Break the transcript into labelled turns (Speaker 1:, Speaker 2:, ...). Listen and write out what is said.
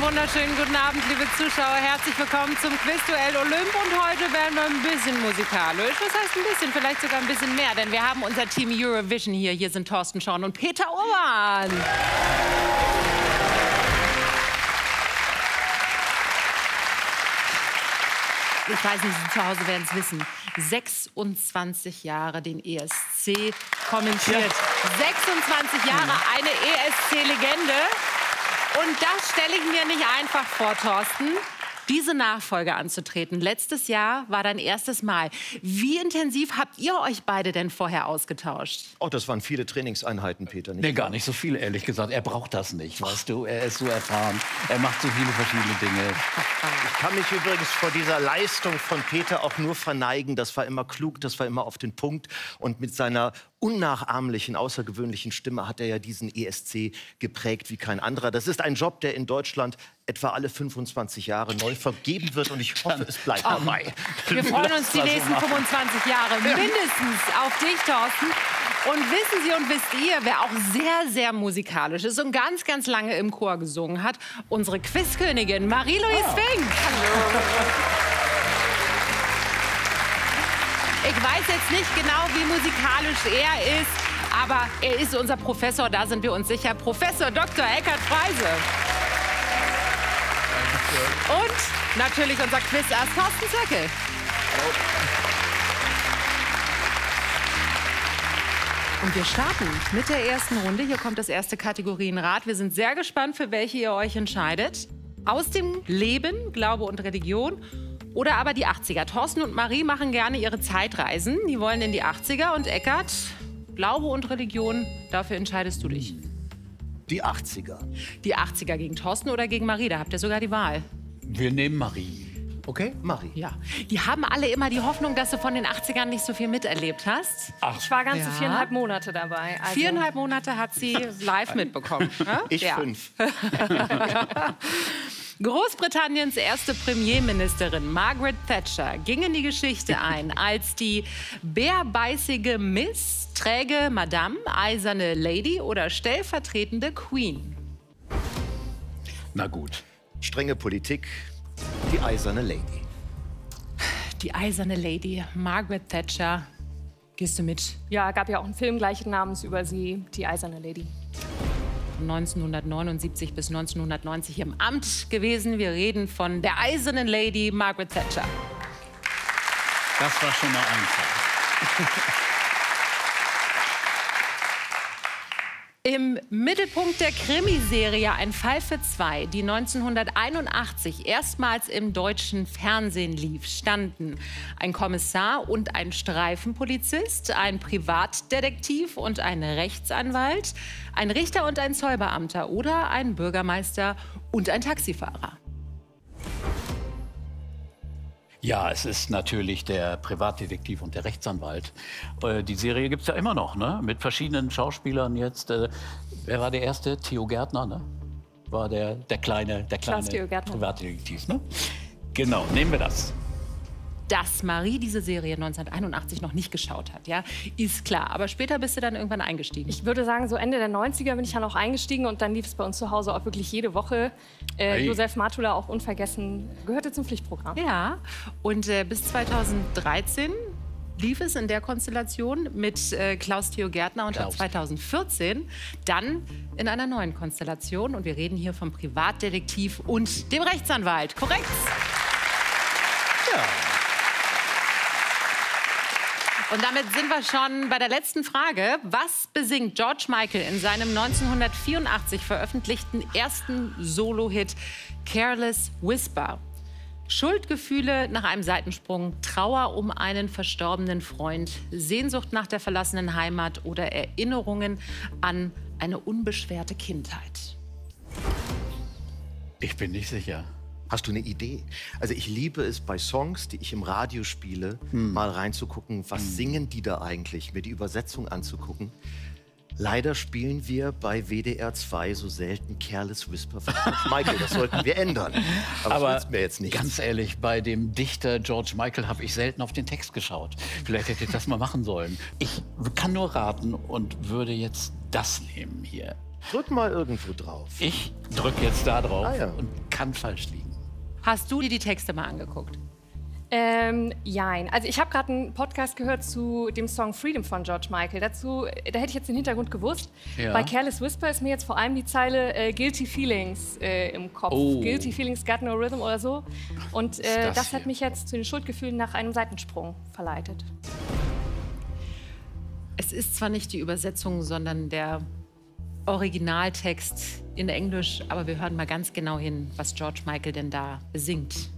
Speaker 1: wunderschönen guten Abend, liebe Zuschauer. Herzlich willkommen zum Quizduell Olymp. Und heute werden wir ein bisschen musikalisch. Was heißt ein bisschen? Vielleicht sogar ein bisschen mehr. Denn wir haben unser Team Eurovision hier. Hier sind Thorsten Schorn und Peter Urban. Ich weiß nicht, Sie zu Hause werden es wissen. 26 Jahre den ESC kommentiert. Ja. 26 Jahre, eine ESC-Legende. Und das stelle ich mir nicht einfach vor, Thorsten, diese Nachfolge anzutreten. Letztes Jahr war dein erstes Mal. Wie intensiv habt ihr euch beide denn vorher ausgetauscht?
Speaker 2: Oh, das waren viele Trainingseinheiten, Peter.
Speaker 3: Nee, gar nicht so viele, ehrlich gesagt. Er braucht das nicht, weißt du. Er ist so erfahren. Er macht so viele verschiedene Dinge.
Speaker 2: Ich kann mich übrigens vor dieser Leistung von Peter auch nur verneigen. Das war immer klug, das war immer auf den Punkt. Und mit seiner unnachahmlichen, außergewöhnlichen Stimme hat er ja diesen ESC geprägt wie kein anderer. Das ist ein Job, der in Deutschland etwa alle 25 Jahre neu vergeben wird. Und ich hoffe, es bleibt dabei.
Speaker 1: Wir freuen uns die nächsten 25 Jahre mindestens auf dich, Thorsten. Und wissen Sie und wisst ihr, wer auch sehr, sehr musikalisch ist und ganz, ganz lange im Chor gesungen hat? Unsere Quizkönigin Marie-Louise Fink. Hallo. Ich weiß jetzt nicht genau, wie musikalisch er ist, aber er ist unser Professor, da sind wir uns sicher. Professor Dr. Eckhard Freise. Und natürlich unser Quizass Thorsten Zöckel. Hallo. Und wir starten mit der ersten Runde. Hier kommt das erste Kategorienrad. Wir sind sehr gespannt, für welche ihr euch entscheidet. Aus dem Leben, Glaube und Religion oder aber die 80er. Thorsten und Marie machen gerne ihre Zeitreisen. Die wollen in die 80er. Und Eckhard, Glaube und Religion, dafür entscheidest du dich.
Speaker 2: Die 80er.
Speaker 1: Die 80er gegen Thorsten oder gegen Marie? Da habt ihr sogar die Wahl.
Speaker 3: Wir nehmen Marie.
Speaker 2: Okay, Marie.
Speaker 1: Ja, die haben alle immer die Hoffnung, dass du von den 80ern nicht so viel miterlebt hast.
Speaker 4: Ach. Ich war ganze 4,5 Monate dabei. Also
Speaker 1: 4,5 Monate hat sie live mitbekommen.
Speaker 2: Ich 5.
Speaker 1: Großbritanniens erste Premierministerin Margaret Thatcher ging in die Geschichte ein als die bärbeißige Miss, träge Madame, eiserne Lady oder stellvertretende Queen.
Speaker 3: Na gut.
Speaker 2: Strenge Politik, die eiserne Lady.
Speaker 1: Die eiserne Lady, Margaret Thatcher. Gehst du mit?
Speaker 4: Ja, gab ja auch einen Film gleichen Namens über sie, die eiserne Lady.
Speaker 1: 1979 bis 1990 im Amt gewesen. Wir reden von der eisernen Lady Margaret Thatcher.
Speaker 3: Das war schon mal einfach.
Speaker 1: Im Mittelpunkt der Krimiserie Ein Fall für zwei, die 1981 erstmals im deutschen Fernsehen lief, standen ein Kommissar und ein Streifenpolizist, ein Privatdetektiv und ein Rechtsanwalt, ein Richter und ein Zollbeamter oder ein Bürgermeister und ein Taxifahrer.
Speaker 3: Ja, es ist natürlich der Privatdetektiv und der Rechtsanwalt. Die Serie gibt es ja immer noch, ne? Mit verschiedenen Schauspielern jetzt. Wer war der erste? Theo Gärtner, ne? War der kleine Privatdetektiv, ne? Genau, nehmen wir das.
Speaker 1: Dass Marie diese Serie 1981 noch nicht geschaut hat, ja, ist klar. Aber später bist du dann irgendwann eingestiegen.
Speaker 4: Ich würde sagen, so Ende der 90er bin ich dann auch eingestiegen und dann lief es bei uns zu Hause auch wirklich jede Woche.
Speaker 3: Hey.
Speaker 4: Josef Matula, auch unvergessen, gehörte zum Pflichtprogramm.
Speaker 1: Ja, und bis 2013 lief es in der Konstellation mit Klaus-Theo Gärtner und ab 2014 dann in einer neuen Konstellation. Und wir reden hier vom Privatdetektiv und dem Rechtsanwalt. Korrekt?
Speaker 3: Ja.
Speaker 1: Und damit sind wir schon bei der letzten Frage. Was besingt George Michael in seinem 1984 veröffentlichten ersten Solo-Hit Careless Whisper? Schuldgefühle nach einem Seitensprung, Trauer um einen verstorbenen Freund, Sehnsucht nach der verlassenen Heimat oder Erinnerungen an eine unbeschwerte Kindheit?
Speaker 3: Ich bin nicht sicher.
Speaker 2: Hast du eine Idee? Also ich liebe es bei Songs, die ich im Radio spiele, mal reinzugucken, was singen die da eigentlich, mir die Übersetzung anzugucken. Leider spielen wir bei WDR 2 so selten Careless Whisper von George Michael. Das sollten wir ändern. Aber das mir jetzt nicht.
Speaker 3: Ganz ehrlich, bei dem Dichter George Michael habe ich selten auf den Text geschaut. Vielleicht hätte ich das mal machen sollen. Ich kann nur raten und würde jetzt das nehmen hier.
Speaker 2: Drück mal irgendwo drauf.
Speaker 3: Ich drücke jetzt da drauf
Speaker 2: Ah, ja.
Speaker 3: und kann falsch liegen.
Speaker 1: Hast du dir die Texte mal angeguckt?
Speaker 4: Jein. Also ich habe gerade einen Podcast gehört zu dem Song Freedom von George Michael. Dazu, da hätte ich jetzt den Hintergrund gewusst.
Speaker 3: Ja.
Speaker 4: Bei Careless Whisper ist mir jetzt vor allem die Zeile Guilty Feelings im Kopf.
Speaker 3: Oh.
Speaker 4: Guilty Feelings got no rhythm oder so. Und
Speaker 3: das
Speaker 4: das hat
Speaker 3: hier?
Speaker 4: mich jetzt zu den Schuldgefühlen nach einem Seitensprung verleitet.
Speaker 1: Es ist zwar nicht die Übersetzung, sondern der Originaltext in Englisch, aber wir hören mal ganz genau hin, was George Michael denn da besingt.